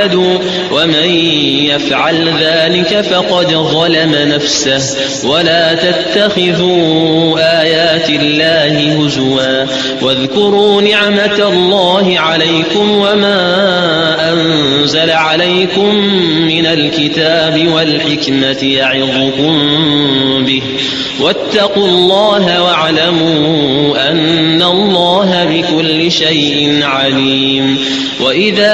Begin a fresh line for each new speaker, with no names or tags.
ومن يفعل ذلك فقد ظلم نفسه ولا تتخذوا آيات الله هزوا واذكروا نعمة الله عليكم وما أنزل عليكم من الكتاب والحكمة يعظكم به واتقوا الله واعلموا أن الله بكل شيء عليم. وإذا